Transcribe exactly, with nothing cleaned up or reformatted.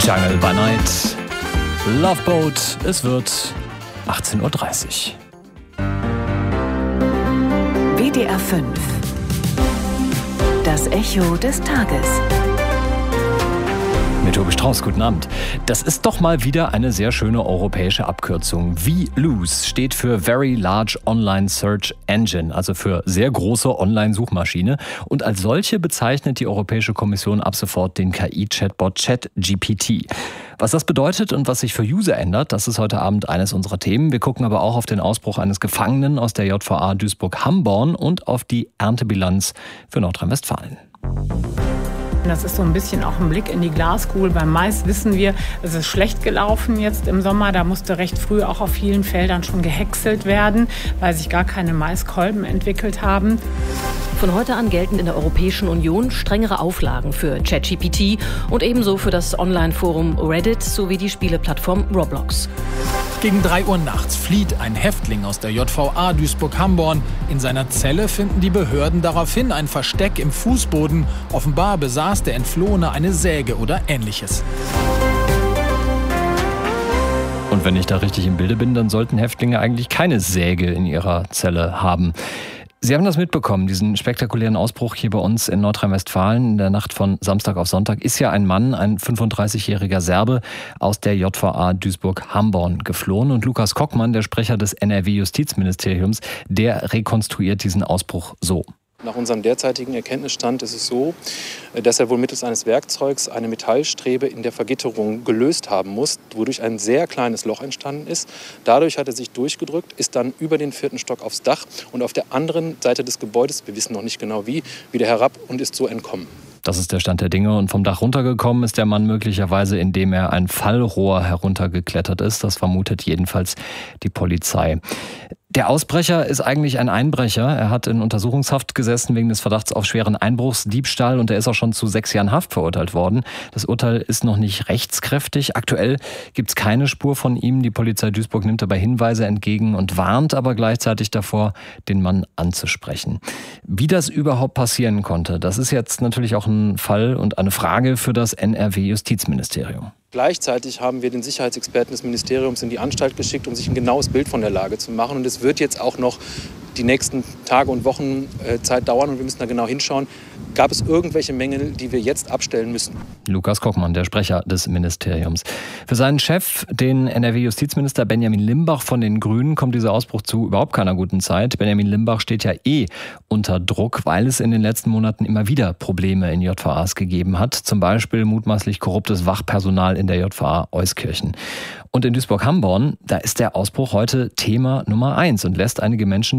Jungle by Night, Love Boat, es wird achtzehn Uhr dreißig. W D R fünf. Das Echo des Tages. Mit Tobi Strauß, guten Abend. Das ist doch mal wieder eine sehr schöne europäische Abkürzung. V L O S steht für Very Large Online Search Engine, also für sehr große Online-Suchmaschine. Und als solche bezeichnet die Europäische Kommission ab sofort den K I-Chatbot ChatGPT. Was das bedeutet und was sich für User ändert, das ist heute Abend eines unserer Themen. Wir gucken aber auch auf den Ausbruch eines Gefangenen aus der J V A Duisburg-Hamborn und auf die Erntebilanz für Nordrhein-Westfalen. Das ist so ein bisschen auch ein Blick in die Glaskugel. Beim Mais wissen wir, es ist schlecht gelaufen jetzt im Sommer. Da musste recht früh auch auf vielen Feldern schon gehäckselt werden, weil sich gar keine Maiskolben entwickelt haben. Von heute an gelten in der Europäischen Union strengere Auflagen für ChatGPT und ebenso für das Online-Forum Reddit sowie die Spieleplattform Roblox. Gegen drei Uhr nachts flieht ein Häftling aus der J V A Duisburg-Hamborn. In seiner Zelle finden die Behörden daraufhin ein Versteck im Fußboden. Offenbar besaß der Entflohene eine Säge oder Ähnliches. Und wenn ich da richtig im Bilde bin, dann sollten Häftlinge eigentlich keine Säge in ihrer Zelle haben. Sie haben das mitbekommen, diesen spektakulären Ausbruch hier bei uns in Nordrhein-Westfalen. In der Nacht von Samstag auf Sonntag ist ja ein Mann, ein fünfunddreißigjähriger Serbe, aus der J V A Duisburg-Hamborn geflohen. Und Lukas Kockmann, der Sprecher des N R W-Justizministeriums, der rekonstruiert diesen Ausbruch so. Nach unserem derzeitigen Erkenntnisstand ist es so, dass er wohl mittels eines Werkzeugs eine Metallstrebe in der Vergitterung gelöst haben muss, wodurch ein sehr kleines Loch entstanden ist. Dadurch hat er sich durchgedrückt, ist dann über den vierten Stock aufs Dach und auf der anderen Seite des Gebäudes, wir wissen noch nicht genau wie, wieder herab und ist so entkommen. Das ist der Stand der Dinge. Und vom Dach runtergekommen ist der Mann möglicherweise, indem er ein Fallrohr heruntergeklettert ist. Das vermutet jedenfalls die Polizei. Der Ausbrecher ist eigentlich ein Einbrecher. Er hat in Untersuchungshaft gesessen wegen des Verdachts auf schweren Einbruchs, Diebstahl und er ist auch schon zu sechs Jahren Haft verurteilt worden. Das Urteil ist noch nicht rechtskräftig. Aktuell gibt es keine Spur von ihm. Die Polizei Duisburg nimmt dabei Hinweise entgegen und warnt aber gleichzeitig davor, den Mann anzusprechen. Wie das überhaupt passieren konnte, das ist jetzt natürlich auch ein Fall und eine Frage für das N R W-Justizministerium. Gleichzeitig haben wir den Sicherheitsexperten des Ministeriums in die Anstalt geschickt, um sich ein genaues Bild von der Lage zu machen. Und es wird jetzt auch noch die nächsten Tage und Wochen äh, Zeit dauern und wir müssen da genau hinschauen. Gab es irgendwelche Mängel, die wir jetzt abstellen müssen? Lukas Kockmann, der Sprecher des Ministeriums. Für seinen Chef, den N R W-Justizminister Benjamin Limbach von den Grünen, kommt dieser Ausbruch zu überhaupt keiner guten Zeit. Benjamin Limbach steht ja eh unter Druck, weil es in den letzten Monaten immer wieder Probleme in J V As gegeben hat. Zum Beispiel mutmaßlich korruptes Wachpersonal in der J V A Euskirchen. Und in Duisburg-Hamborn, da ist der Ausbruch heute Thema Nummer eins und lässt einige Menschen